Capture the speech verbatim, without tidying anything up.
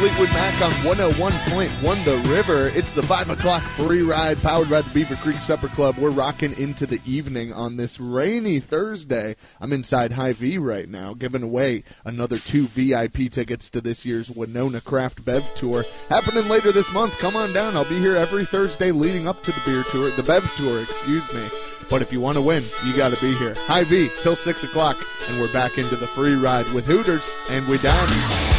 Fleetwood Mac on one oh one point one The River. It's the five o'clock free ride powered by the Beaver Creek Supper Club. We're rocking into the evening on this rainy Thursday. I'm inside Hy-Vee right now, giving away another two V I P tickets to this year's Winona Craft Bev Tour. Happening later this month. Come on down. I'll be here every Thursday leading up to the beer tour, the Bev Tour, excuse me. But if you want to win, you got to be here. Hy-Vee till six o'clock, and we're back into the free ride with Hooters, and we dance.